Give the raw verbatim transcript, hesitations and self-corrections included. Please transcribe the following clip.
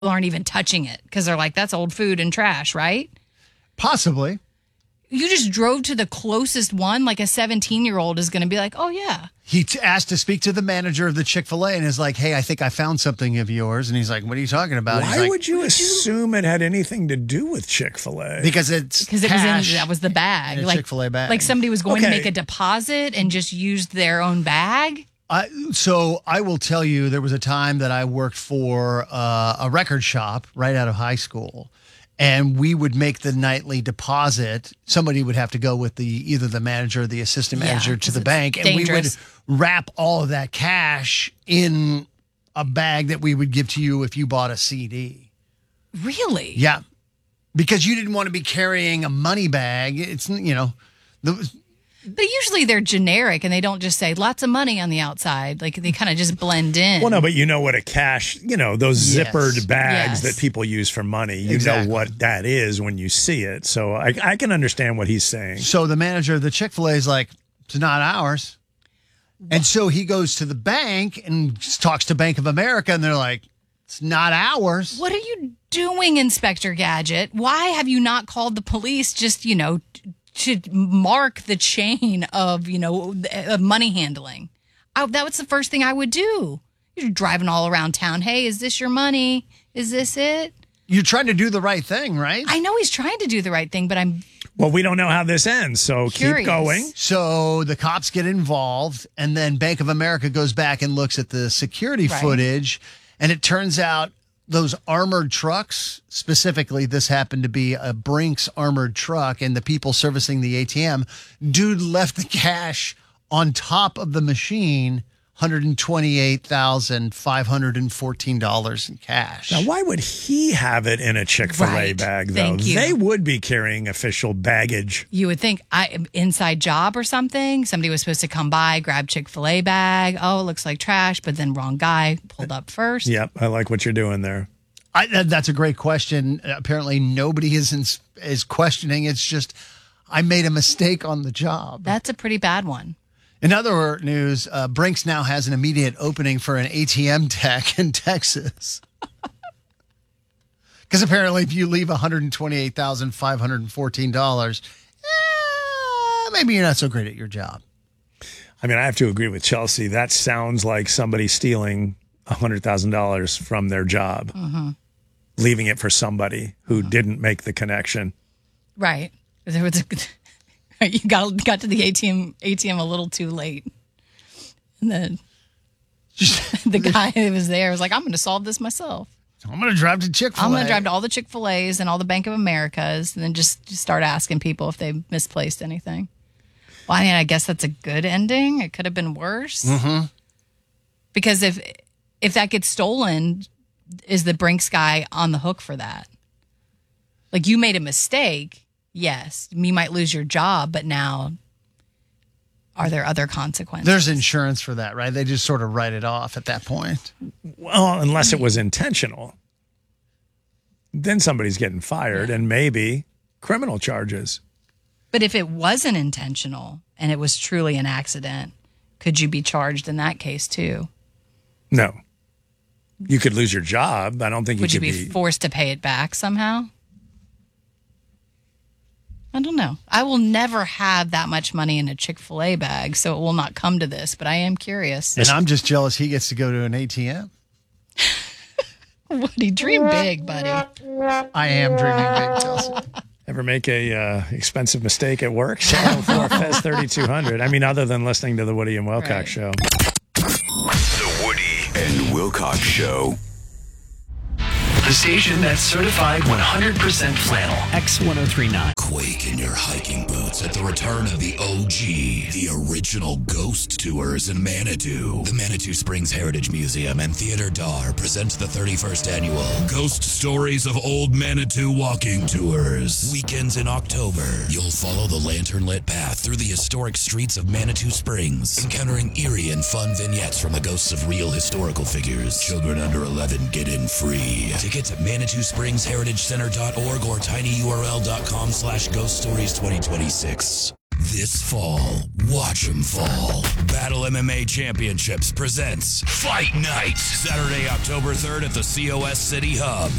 aren't even touching it because they're like, that's old food and trash, right? Possibly. You just drove to the closest one, like a seventeen-year-old is going to be like, oh, yeah. He t- asked to speak to the manager of the Chick-fil-A and is like, hey, I think I found something of yours. And he's like, what are you talking about? Why he's like, would you assume it had anything to do with Chick-fil-A? Because it's Because it was cash in, that was the bag. in a like, Chick-fil-A bag. Like somebody was going Okay. to make a deposit and just used their own bag. I, so I will tell you, there was a time that I worked for uh, a record shop right out of high school. And we would make the nightly deposit. Somebody would have to go with the either the manager or the assistant Yeah, manager to 'cause the it's bank. And dangerous. we would wrap all of that cash in a bag that we would give to you if you bought a C D. Really? Yeah. Because you didn't want to be carrying a money bag. It's, you know, the, But usually they're generic and they don't just say lots of money on the outside. Like they kind of just blend in. Well, no, but you know what a cash, you know, those Yes. zippered bags Yes. that people use for money. You Exactly. know what that is when you see it. So I, I can understand what he's saying. So the manager of the Chick-fil-A is like, it's not ours. And so he goes to the bank and talks to Bank of America, and they're like, it's not ours. What are you doing, Inspector Gadget? Why have you not called the police just, you know, t- to mark the chain of, you know, of money handling? I, that was the first thing I would do. You're driving all around town. Hey, is this your money? Is this it? You're trying to do the right thing, right? I know he's trying to do the right thing, but I'm Well, we don't know how this ends, so Curious. keep going. So the cops get involved, and then Bank of America goes back and looks at the security Right. footage, and it turns out those armored trucks, specifically, this happened to be a Brinks armored truck, and the people servicing the A T M, dude left the cash on top of the machine, one hundred twenty-eight thousand five hundred fourteen dollars in cash. Now, why would he have it in a Chick-fil-A Right. bag, though? Thank you. They would be carrying official baggage. You would think I inside job or something. Somebody was supposed to come by, grab Chick-fil-A bag. Oh, it looks like trash, but then wrong guy pulled up first. Yep, I like what you're doing there. I, that, that's a great question. Apparently, nobody is in, is questioning. It's just, I made a mistake on the job. That's a pretty bad one. In other news, uh, Brinks now has an immediate opening for an A T M tech in Texas. Because apparently, if you leave one hundred twenty-eight thousand five hundred fourteen dollars, eh, maybe you're not so great at your job. I mean, I have to agree with Chelsea. That sounds like somebody stealing one hundred thousand dollars from their job, leaving it for somebody who didn't make the connection. Right. There was a, you got got to the A T M A T M a little too late. And then the guy who was there was like, I'm going to solve this myself. I'm going to drive to Chick-fil-A. I'm going to drive to all the Chick-fil-A's and all the Bank of Americas and then just, just start asking people if they misplaced anything. Well, I mean, I guess that's a good ending. It could have been worse. Mm-hmm. Because if if that gets stolen, is the Brinks guy on the hook for that? Like, you made a mistake. Yes, you might lose your job, but now are there other consequences? There's insurance for that, right? They just sort of write it off at that point. Well, unless it was intentional. Then somebody's getting fired and maybe criminal charges. But if it wasn't intentional and it was truly an accident, could you be charged in that case too? No. You could lose your job. I don't think you Would you could be be. forced to pay it back somehow? I don't know. I will never have that much money in a Chick-fil-A bag, so it will not come to this, but I am curious. And I'm just jealous he gets to go to an A T M. Woody, dream big, buddy. I am dreaming big, Chelsea. Ever make a uh, expensive mistake at work? seven oh four F E S thirty-two hundred. I mean, other than listening to the Woody and Wilcox Right. show. The Woody and Wilcox Show. The station that's certified one hundred percent flannel. X one oh three point nine. Quake in your hiking boots at the return of the O G, the original ghost tours in Manitou. The Manitou Springs Heritage Museum and Theater Dar present the thirty-first annual Ghost Stories of Old Manitou Walking Tours. Weekends in October, you'll follow the lantern-lit path through the historic streets of Manitou Springs, encountering eerie and fun vignettes from the ghosts of real historical figures. Children under eleven get in free. Tickets at manitou springs heritage center dot org or tinyurl dot com slash ghost stories twenty twenty-six. This fall, watch 'em fall. Battle M M A Championships presents Fight Night. Saturday, October third at the C O S City Hub.